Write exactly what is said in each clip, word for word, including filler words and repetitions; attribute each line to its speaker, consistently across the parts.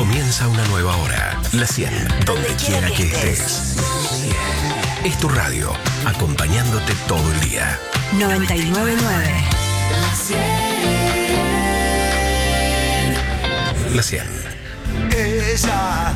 Speaker 1: Comienza una nueva hora. La cien, donde quiera que estés. Es tu radio, acompañándote todo el día.
Speaker 2: noventa y nueve punto nueve.
Speaker 1: La cien.
Speaker 3: Ella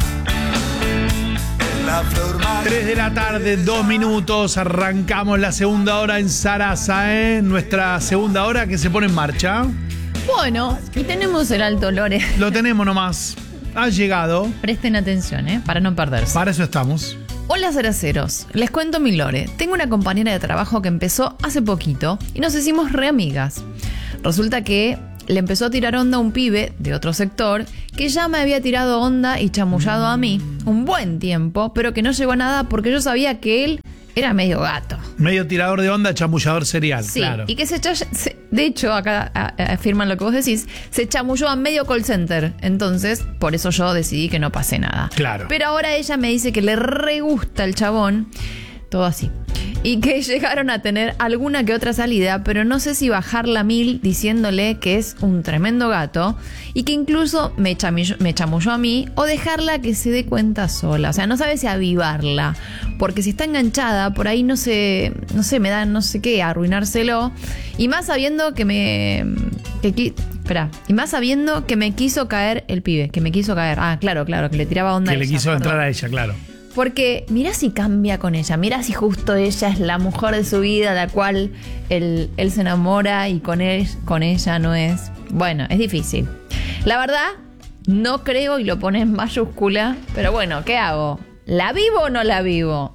Speaker 3: es la flor más...
Speaker 4: tres de la tarde, dos minutos. Arrancamos la segunda hora en Sarasa, ¿eh? Nuestra segunda hora que se pone en marcha.
Speaker 5: Bueno, y tenemos el Alto Lore.
Speaker 4: Lo tenemos nomás. Ha llegado.
Speaker 5: Presten atención, ¿eh? Para no perderse.
Speaker 4: Para eso estamos.
Speaker 5: Hola Saraceros, les cuento mi Lore. Tengo una compañera de trabajo que empezó hace poquito y nos hicimos re amigas. Resulta que le empezó a tirar onda a un pibe de otro sector que ya me había tirado onda y chamullado a mí un buen tiempo, pero que no llegó a nada porque yo sabía que él era medio gato.
Speaker 4: Medio tirador de onda, chamullador serial,
Speaker 5: Sí,
Speaker 4: claro.
Speaker 5: y que se, se de hecho, acá a, a, afirman lo que vos decís, se chamulló a medio call center. Entonces, por eso yo decidí que no pase nada.
Speaker 4: Claro.
Speaker 5: Pero ahora ella me dice que le re gusta el chabón, todo así. Y que llegaron a tener alguna que otra salida, pero no sé si bajarla mil diciéndole que es un tremendo gato y que incluso me, chamilló, me chamulló a mí o dejarla que se dé cuenta sola. O sea, no sabe si avivarla, porque si está enganchada, por ahí no sé, no sé, me da no sé qué, arruinárselo. Y más sabiendo que me... Que, espera, y más sabiendo que me quiso caer el pibe, que me quiso caer. Ah, claro, claro, que le tiraba onda
Speaker 4: Que
Speaker 5: a
Speaker 4: le
Speaker 5: ella,
Speaker 4: quiso
Speaker 5: perdón.
Speaker 4: entrar a ella, claro.
Speaker 5: Porque mirá si cambia con ella, mirá si justo ella es la mujer de su vida, la cual él, él se enamora y con, él, con ella no es. Bueno, es difícil. La verdad, no creo y lo pone en mayúscula, pero bueno, ¿qué hago? ¿La vivo o no la vivo?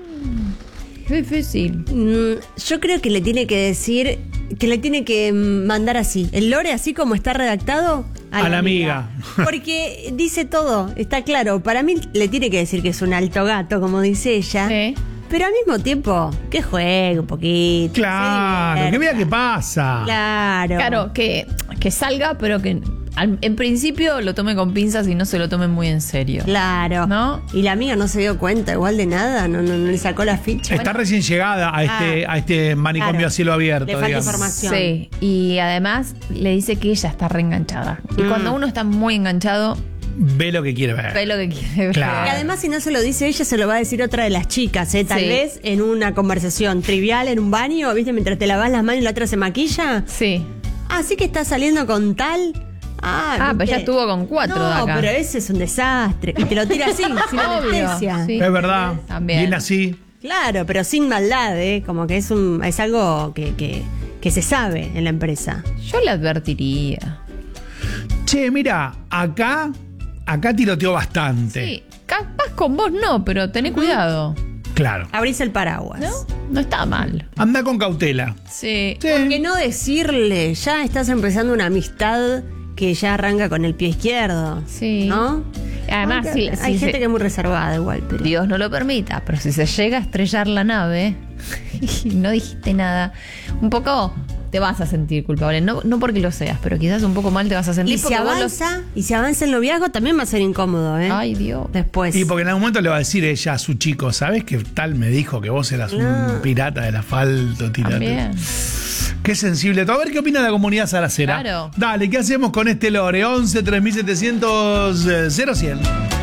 Speaker 5: Mm, difícil.
Speaker 2: Mm, yo creo que le tiene que decir, que le tiene que mandar así. El Lore, así como está redactado, a,
Speaker 4: A la amiga.
Speaker 2: Porque dice todo, está claro. Para mí le tiene que decir que es un alto gato, como dice ella.
Speaker 5: Sí.
Speaker 2: Pero al mismo tiempo, que juegue un poquito.
Speaker 4: Claro,
Speaker 2: se
Speaker 4: que vea
Speaker 2: divierta.
Speaker 4: qué pasa.
Speaker 2: Claro.
Speaker 5: Claro, que, que salga, pero que al, en principio lo tome con pinzas y no se lo tome muy en serio.
Speaker 2: Claro.
Speaker 5: ¿No?
Speaker 2: Y la amiga no se dio cuenta igual de nada, no, no, no le sacó la ficha.
Speaker 4: Está
Speaker 2: Bueno,
Speaker 4: recién llegada a este,
Speaker 2: Ah,
Speaker 4: a este manicomio
Speaker 2: claro.
Speaker 4: a cielo abierto.
Speaker 2: Le falta
Speaker 4: digamos.
Speaker 2: información.
Speaker 5: Sí, y además le dice que ella está reenganchada. Y
Speaker 2: Mm.
Speaker 5: cuando uno está muy enganchado,
Speaker 4: Ve lo que quiere ver.
Speaker 5: ve lo que quiere ver.
Speaker 4: Claro.
Speaker 2: Y además, si no se lo dice ella, se lo va a decir otra de las chicas, ¿eh? Tal
Speaker 5: Sí.
Speaker 2: vez en una conversación trivial, en un baño, ¿viste? Mientras te lavas las manos y la otra se maquilla.
Speaker 5: Sí.
Speaker 2: Ah, sí que está saliendo con tal. Ah,
Speaker 5: Ah,
Speaker 2: ¿viste?
Speaker 5: pero ya estuvo con cuatro
Speaker 2: no,
Speaker 5: de acá.
Speaker 2: pero ese es un desastre. Y te lo tira así, sin
Speaker 5: Obvio,
Speaker 2: anestesia.
Speaker 5: sí.
Speaker 4: Es verdad.
Speaker 5: También.
Speaker 4: Bien así.
Speaker 2: Claro, pero sin maldad, ¿eh? Como que es un es algo que, que, que se sabe en la empresa.
Speaker 5: Yo le advertiría.
Speaker 4: Che, mira, acá, acá tiroteó bastante.
Speaker 5: Sí, capaz con vos no, pero tené cuidado.
Speaker 4: Claro.
Speaker 2: Abrís el paraguas.
Speaker 5: ¿No? No está mal.
Speaker 4: Anda con cautela.
Speaker 5: Sí.
Speaker 4: Sí.
Speaker 2: ¿Por qué no decirle? Ya estás empezando una amistad que ya arranca con el pie izquierdo.
Speaker 5: Sí.
Speaker 2: ¿No?
Speaker 5: Además,
Speaker 2: Aunque
Speaker 5: si-
Speaker 2: hay
Speaker 5: si
Speaker 2: gente
Speaker 5: se-
Speaker 2: que es muy reservada igual, pero...
Speaker 5: Dios no lo permita, pero si se llega a estrellar la nave y no dijiste nada, un poco te vas a sentir culpable. No, no porque lo seas, pero quizás un poco mal te vas a sentir.
Speaker 2: Y si
Speaker 5: porque vos
Speaker 2: avanza, y si avanza el noviazgo también va a ser incómodo, ¿eh?
Speaker 5: los- Ay, Dios.
Speaker 2: Después.
Speaker 4: Y porque en algún momento le va a decir ella a su chico, ¿sabes que tal me dijo que vos eras un
Speaker 2: No.
Speaker 4: pirata del asfalto? Tirate.
Speaker 5: También.
Speaker 4: Qué sensible. A ver qué opina la comunidad saracera.
Speaker 5: Claro.
Speaker 4: Dale, ¿qué hacemos con este Lore? once, tres mil setecientos, cero cien.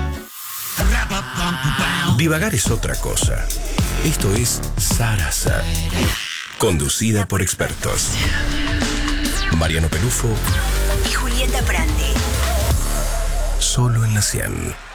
Speaker 1: Divagar es otra cosa. Esto es Sarasa. Conducida por expertos. Mariano Pelufo,
Speaker 2: Y Julieta Prandi.
Speaker 1: solo en la cien.